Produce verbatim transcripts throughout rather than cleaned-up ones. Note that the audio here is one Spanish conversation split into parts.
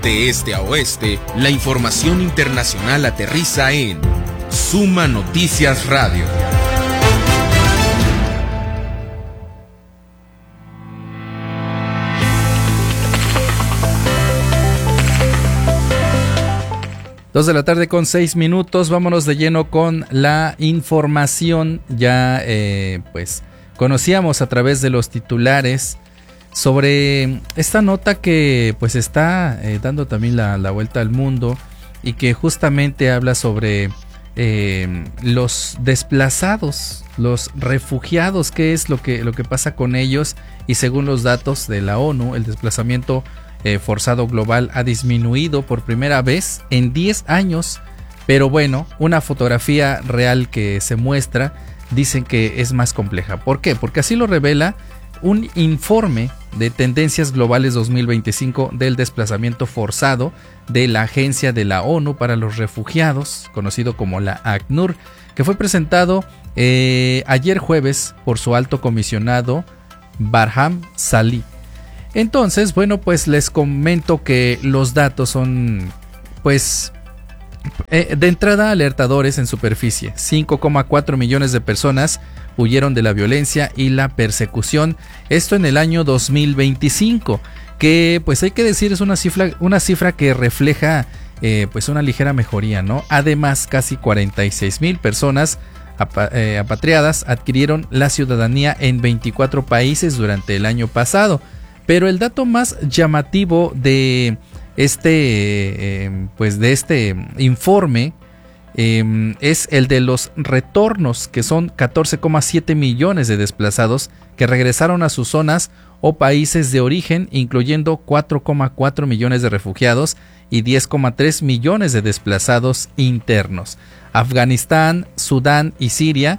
De este a oeste, la información internacional aterriza en Suma Noticias Radio. Dos de la tarde con seis minutos, vámonos de lleno con la información. Ya eh, pues conocíamos a través de los titulares sobre esta nota que pues está eh, dando también la, la vuelta al mundo y que justamente habla sobre eh, los desplazados, los refugiados, qué es lo que, lo que pasa con ellos. Y según los datos de la ONU, el desplazamiento Eh, forzado global ha disminuido por primera vez en diez años, pero bueno, una fotografía real que se muestra dicen que es más compleja. ¿Por qué? Porque así lo revela un informe de Tendencias Globales dos mil veinticinco del desplazamiento forzado de la Agencia de la ONU para los Refugiados, conocido como la ACNUR, que fue presentado eh, ayer jueves por su alto comisionado Barham Salih. Entonces, bueno, pues les comento que los datos son, pues, eh, de entrada alertadores en superficie. cinco coma cuatro millones de personas huyeron de la violencia y la persecución. Esto en el año dos mil veinticinco, que pues hay que decir es una cifra, una cifra que refleja eh, pues una ligera mejoría, ¿no? Además, casi cuarenta y seis mil personas apa- eh, apatriadas adquirieron la ciudadanía en veinticuatro países durante el año pasado. Pero el dato más llamativo de este, eh, pues de este informe eh, es el de los retornos, que son catorce coma siete millones de desplazados que regresaron a sus zonas o países de origen, incluyendo cuatro coma cuatro millones de refugiados y diez coma tres millones de desplazados internos. Afganistán, Sudán y Siria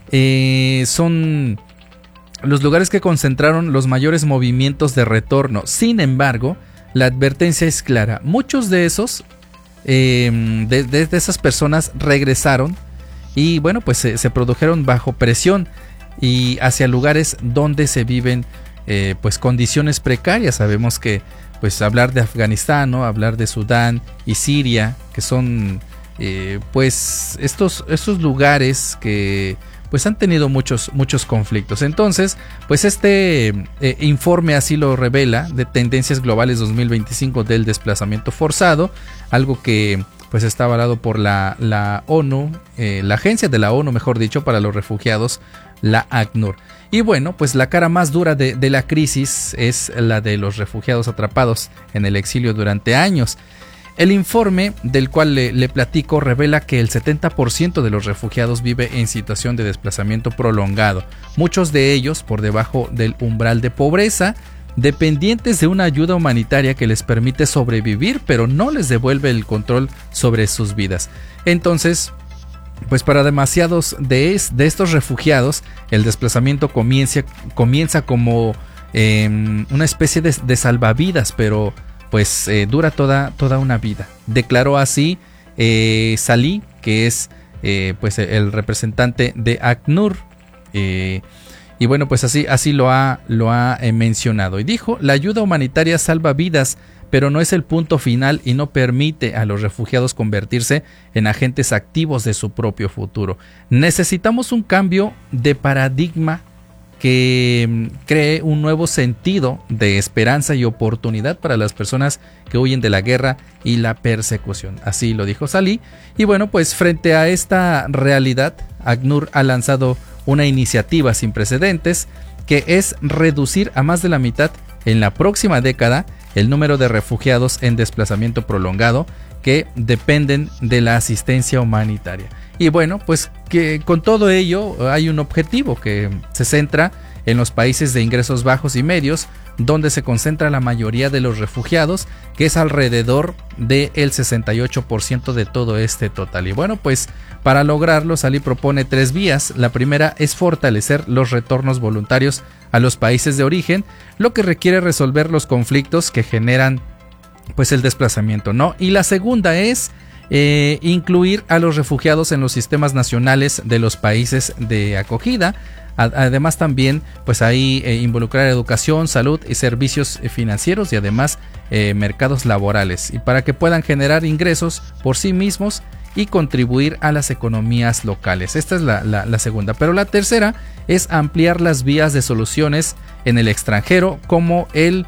eh, son los lugares que concentraron los mayores movimientos de retorno. Sin embargo, la advertencia es clara. Muchos de esos, eh, de, de, de esas personas regresaron y bueno, pues se, se produjeron bajo presión y hacia lugares donde se viven eh, pues condiciones precarias. Sabemos que pues hablar de Afganistán, ¿no? Hablar de Sudán y Siria, que son eh, pues estos, estos lugares que pues han tenido muchos, muchos conflictos. Entonces, pues este eh, informe así lo revela, de Tendencias Globales dos mil veinticinco del desplazamiento forzado, algo que pues está avalado por la, la ONU, eh, la agencia de la ONU, mejor dicho, para los refugiados, la ACNUR. Y bueno, pues la cara más dura de, de la crisis es la de los refugiados atrapados en el exilio durante años. El informe del cual le, le platico revela que el setenta por ciento de los refugiados vive en situación de desplazamiento prolongado, muchos de ellos por debajo del umbral de pobreza, dependientes de una ayuda humanitaria que les permite sobrevivir, pero no les devuelve el control sobre sus vidas. Entonces, pues para demasiados de, es, de estos refugiados, el desplazamiento comienza, comienza como eh, una especie de, de salvavidas, pero pues eh, dura toda, toda una vida. Declaró así eh, Salih, que es eh, pues el representante de ACNUR, eh, y bueno, pues así, así lo ha, lo ha eh, mencionado. Y dijo: la ayuda humanitaria salva vidas, pero no es el punto final y no permite a los refugiados convertirse en agentes activos de su propio futuro. Necesitamos un cambio de paradigma que cree un nuevo sentido de esperanza y oportunidad para las personas que huyen de la guerra y la persecución. Así lo dijo Salih. Y bueno, pues frente a esta realidad, ACNUR ha lanzado una iniciativa sin precedentes, que es reducir a más de la mitad en la próxima década el número de refugiados en desplazamiento prolongado que dependen de la asistencia humanitaria. Y bueno, pues que con todo ello hay un objetivo que se centra en los países de ingresos bajos y medios, donde se concentra la mayoría de los refugiados, que es alrededor del sesenta y ocho por ciento de todo este total. Y bueno, pues para lograrlo, Salih propone tres vías. La primera es fortalecer los retornos voluntarios a los países de origen, lo que requiere resolver los conflictos que generan pues el desplazamiento, ¿no? Y la segunda es Eh, incluir a los refugiados en los sistemas nacionales de los países de acogida. Además también pues ahí eh, involucrar educación, salud y servicios financieros, y además eh, mercados laborales y para que puedan generar ingresos por sí mismos y contribuir a las economías locales. Esta es la, la, la segunda. Pero la tercera es ampliar las vías de soluciones en el extranjero, como el,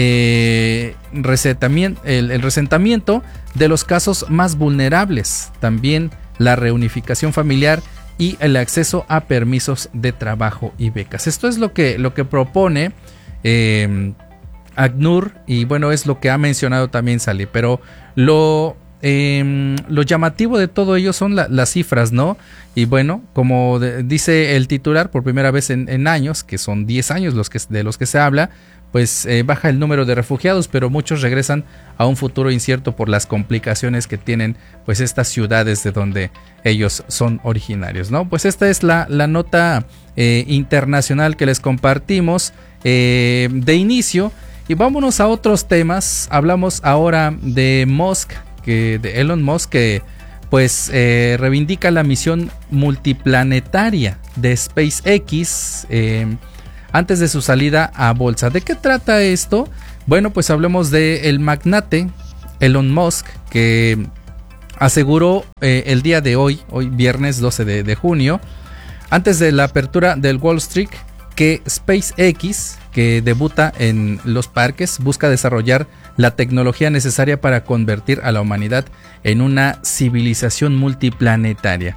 eh, resetamiento, el, el resentamiento de los casos más vulnerables, también la reunificación familiar y el acceso a permisos de trabajo y becas. Esto es lo que, lo que propone eh, ACNUR, y bueno, es lo que ha mencionado también Sally, pero lo... Eh, lo llamativo de todo ello son la, las cifras, ¿no? Y bueno, como de, dice el titular, por primera vez en, en años, que son diez años los que, de los que se habla, pues eh, baja el número de refugiados, pero muchos regresan a un futuro incierto por las complicaciones que tienen pues estas ciudades de donde ellos son originarios, ¿no? Pues esta es la, la nota eh, internacional que les compartimos eh, de inicio, y vámonos a otros temas. Hablamos ahora de Musk, que de Elon Musk, que pues eh, reivindica la misión multiplanetaria de SpaceX eh, antes de su salida a bolsa. ¿De qué trata esto? Bueno, pues hablemos de el magnate Elon Musk, que aseguró eh, el día de hoy, hoy viernes doce de junio, antes de la apertura del Wall Street, que SpaceX, que debuta en los parques, busca desarrollar la tecnología necesaria para convertir a la humanidad en una civilización multiplanetaria.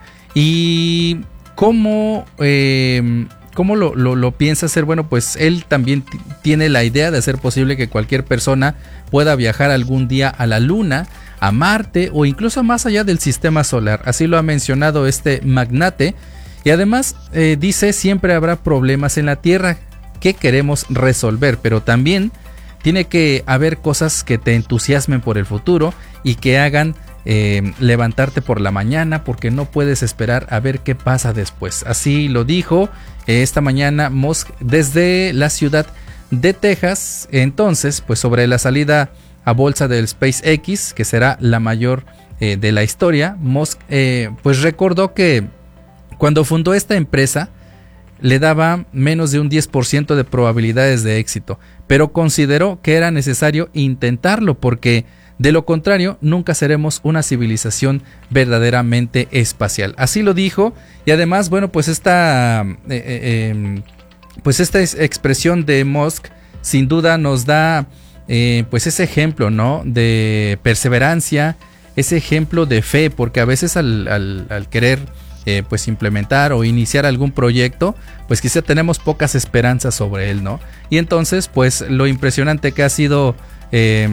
¿Y cómo, eh, cómo lo, lo, lo piensa hacer? Bueno, pues él también t- tiene la idea de hacer posible que cualquier persona pueda viajar algún día a la Luna, a Marte o incluso más allá del sistema solar. Así lo ha mencionado este magnate. Y además eh, dice, siempre habrá problemas en la Tierra que queremos resolver, pero también tiene que haber cosas que te entusiasmen por el futuro y que hagan eh, levantarte por la mañana, porque no puedes esperar a ver qué pasa después. Así lo dijo eh, esta mañana Musk desde la ciudad de Texas. Entonces, pues sobre la salida a bolsa del SpaceX, que será la mayor eh, de la historia, Musk eh, pues recordó que cuando fundó esta empresa le daba menos de un diez por ciento de probabilidades de éxito, pero consideró que era necesario intentarlo porque de lo contrario nunca seremos una civilización verdaderamente espacial. Así lo dijo, y además, bueno, pues esta, eh, eh, pues esta expresión de Musk sin duda nos da eh, pues ese ejemplo, ¿no?, de perseverancia, ese ejemplo de fe, porque a veces al, al, al querer Eh, pues implementar o iniciar algún proyecto, pues quizá tenemos pocas esperanzas sobre él, ¿no? Y entonces, pues lo impresionante que ha sido eh,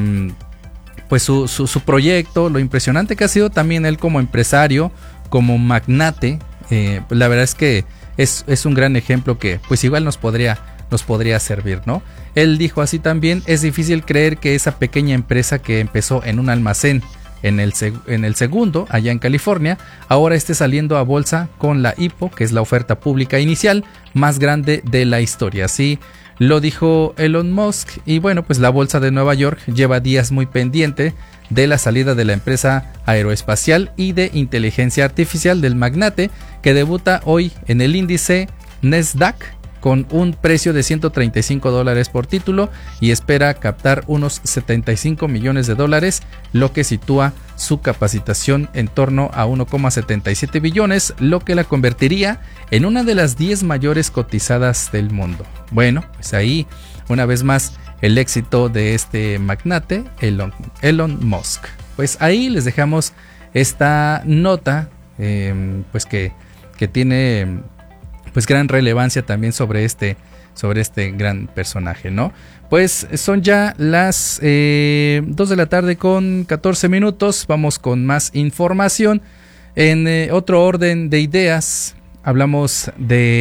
pues su, su, su proyecto, lo impresionante que ha sido también él como empresario, como magnate, eh, la verdad es que es, es un gran ejemplo que pues igual nos podría, nos podría servir, ¿no? Él dijo así también: es difícil creer que esa pequeña empresa que empezó en un almacén En el, seg- en el segundo, allá en California, ahora esté saliendo a bolsa con la I P O, que es la oferta pública inicial más grande de la historia. Así lo dijo Elon Musk. Y bueno, pues la bolsa de Nueva York lleva días muy pendiente de la salida de la empresa aeroespacial y de inteligencia artificial del magnate, que debuta hoy en el índice Nasdaq con un precio de ciento treinta y cinco dólares por título y espera captar unos setenta y cinco millones de dólares, lo que sitúa su capacitación en torno a uno coma setenta y siete billones, lo que la convertiría en una de las diez mayores cotizadas del mundo. Bueno, pues ahí una vez más el éxito de este magnate Elon, Elon Musk. Pues ahí les dejamos esta nota eh, pues que, que tiene pues gran relevancia también sobre este, sobre este gran personaje, ¿no? Pues son ya las eh, dos de la tarde con catorce minutos. Vamos con más información. En eh, otro orden de ideas, hablamos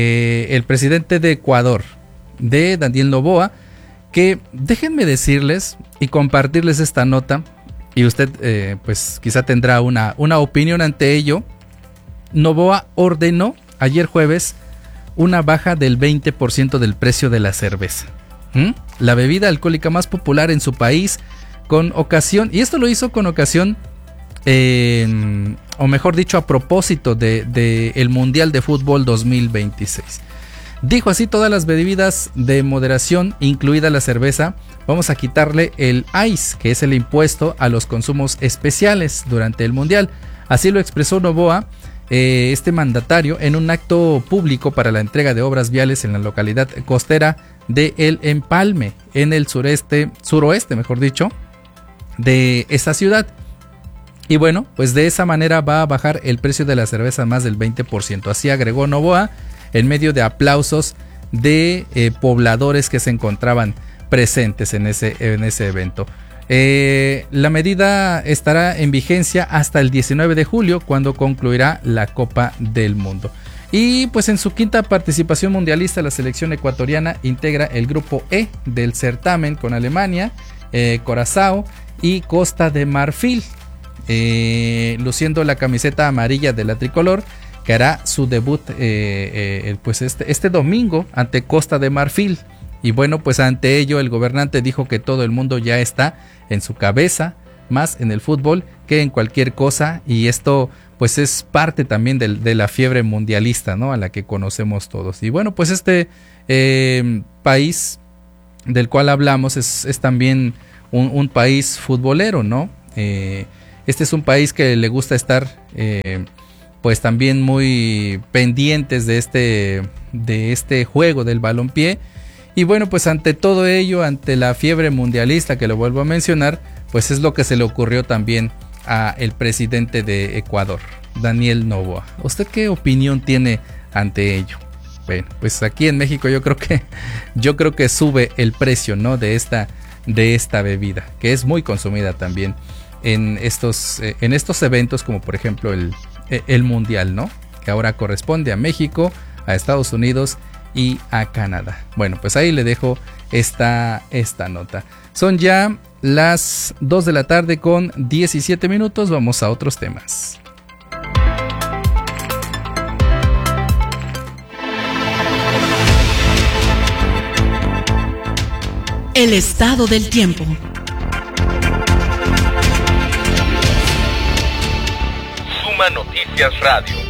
de el presidente de Ecuador, de Daniel Noboa, que déjenme decirles y compartirles esta nota, y usted eh, pues quizá tendrá una, una opinión ante ello. Noboa ordenó ayer jueves una baja del veinte por ciento del precio de la cerveza, ¿Mm? la bebida alcohólica más popular en su país, con ocasión, y esto lo hizo con ocasión, eh, o mejor dicho, a propósito de, de el Mundial de Fútbol dos mil veintiséis. Dijo así: todas las bebidas de moderación, incluida la cerveza, vamos a quitarle el I C E, que es el impuesto a los consumos especiales durante el Mundial. Así lo expresó Noboa, eh, este mandatario, en un acto público para la entrega de obras viales en la localidad costera de El Empalme, en el sureste, suroeste, mejor dicho, de esta ciudad. Y bueno, pues de esa manera va a bajar el precio de la cerveza más del veinte por ciento. Así agregó Noboa, en medio de aplausos de eh, pobladores que se encontraban presentes en ese, en ese evento. Eh, la medida estará en vigencia hasta el diecinueve de julio, cuando concluirá la Copa del Mundo. Y pues en su quinta participación mundialista, la selección ecuatoriana integra el grupo E del certamen con Alemania, eh, Curazao y Costa de Marfil, eh, luciendo la camiseta amarilla de la tricolor, que hará su debut eh, eh, pues este, este domingo ante Costa de Marfil. Y bueno, pues ante ello el gobernante dijo que todo el mundo ya está en su cabeza, más en el fútbol que en cualquier cosa, y esto pues es parte también de, de la fiebre mundialista, ¿no?, a la que conocemos todos. Y bueno, pues este eh, país del cual hablamos es, es también un, un país futbolero, ¿no? Eh, este es un país que le gusta estar eh, pues también muy pendientes de este, de este juego del balompié. Y bueno, pues ante todo ello, ante la fiebre mundialista, que lo vuelvo a mencionar, pues es lo que se le ocurrió también a el presidente de Ecuador, Daniel Noboa. ¿Usted qué opinión tiene ante ello? Bueno, pues aquí en México yo creo que yo creo que sube el precio, ¿no?, de esta de esta bebida, que es muy consumida también en estos en estos eventos, como por ejemplo el el Mundial, ¿no?, que ahora corresponde a México, a Estados Unidos y a Canadá. Bueno, pues ahí le dejo esta, esta nota. Son ya las dos de la tarde con diecisiete minutos. Vamos a otros temas. El estado del tiempo. Suma Noticias Radio.